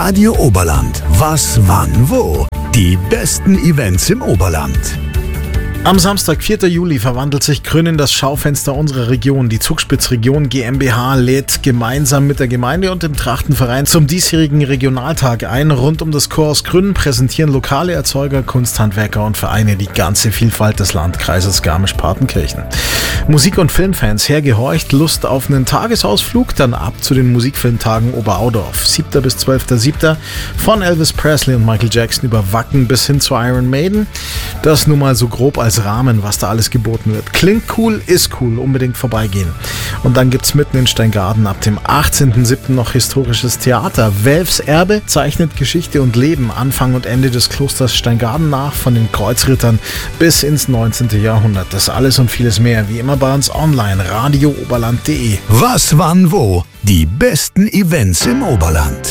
Radio Oberland. Was, wann, wo? Die besten Events im Oberland. Am Samstag, 4. Juli, verwandelt sich Grün in das Schaufenster unserer Region. Die Zugspitzregion GmbH lädt gemeinsam mit der Gemeinde und dem Trachtenverein zum diesjährigen Regionaltag ein. Rund um das Kurhaus Grün präsentieren lokale Erzeuger, Kunsthandwerker und Vereine die ganze Vielfalt des Landkreises Garmisch-Partenkirchen. Musik- und Filmfans, hergehorcht, Lust auf einen Tagesausflug? Dann ab zu den Musikfilmtagen Oberaudorf. 7. bis 12.7. von Elvis Presley und Michael Jackson über Wacken bis hin zu Iron Maiden. Das nur mal so grob als Rahmen, was da alles geboten wird. Klingt cool, ist cool, unbedingt vorbeigehen. Und dann gibt's mitten in Steingaden ab dem 18.07. noch historisches Theater. Welfs Erbe zeichnet Geschichte und Leben, Anfang und Ende des Klosters Steingaden nach, von den Kreuzrittern bis ins 19. Jahrhundert. Das alles und vieles mehr, wie immer bei uns online, radiooberland.de. Was, wann, wo? Die besten Events im Oberland.